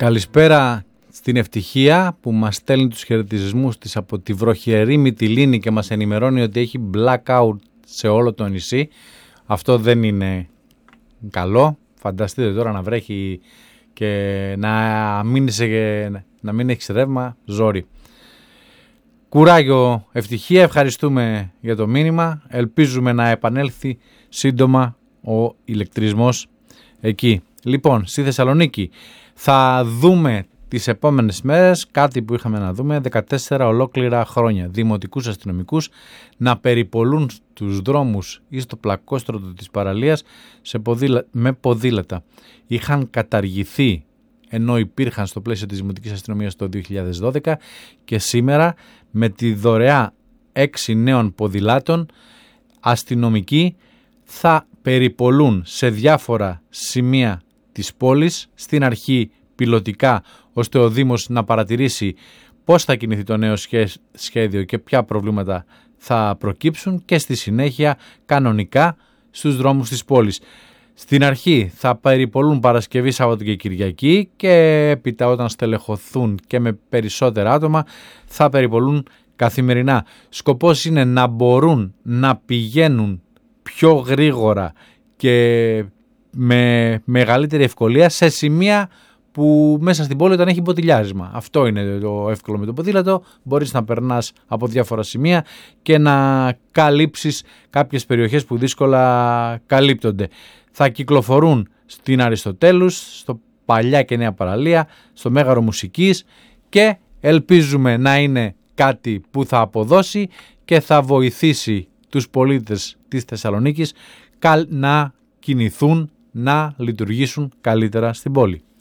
Καλησπέρα στην Ευτυχία που μας στέλνει τους χαιρετισμούς της από τη βροχερή Μυτιλήνη και μας ενημερώνει ότι έχει blackout σε όλο το νησί. Αυτό δεν είναι καλό. Φανταστείτε τώρα να βρέχει και να μην έχει ρεύμα, ζόρι. Κουράγιο Ευτυχία, ευχαριστούμε για το μήνυμα. Ελπίζουμε να επανέλθει σύντομα ο ηλεκτρισμός εκεί. Λοιπόν, στη Θεσσαλονίκη θα δούμε τις επόμενες μέρες κάτι που είχαμε να δούμε 14 ολόκληρα χρόνια. Δημοτικούς αστυνομικούς να περιπολούν στους δρόμους ή στο πλακόστρωτο της παραλίας με ποδήλατα. Είχαν καταργηθεί ενώ υπήρχαν στο πλαίσιο της Δημοτικής Αστυνομίας το 2012 και σήμερα με τη δωρεά 6 νέων ποδηλάτων αστυνομικοί θα περιπολούν σε διάφορα σημεία της πόλης, στην αρχή πιλωτικά, ώστε ο Δήμος να παρατηρήσει πώς θα κινηθεί το νέο σχέδιο και ποια προβλήματα θα προκύψουν και στη συνέχεια κανονικά στους δρόμους της πόλης. Στην αρχή θα περιπολούν Παρασκευή, Σάββατο και Κυριακή και έπειτα όταν στελεχωθούν και με περισσότερα άτομα θα περιπολούν καθημερινά. Σκοπός είναι να μπορούν να πηγαίνουν πιο γρήγορα και με μεγαλύτερη ευκολία σε σημεία που μέσα στην πόλη όταν έχει μποτιλιάρισμα. Αυτό είναι το εύκολο με το ποδήλατο. Μπορείς να περνάς από διάφορα σημεία και να καλύψεις κάποιες περιοχές που δύσκολα καλύπτονται. Θα κυκλοφορούν στην Αριστοτέλους, στο Παλιά και Νέα Παραλία, στο Μέγαρο Μουσικής και ελπίζουμε να είναι κάτι που θα αποδώσει και θα βοηθήσει τους πολίτες της Θεσσαλονίκης να κινηθούν, να λειτουργήσουν καλύτερα στην πόλη.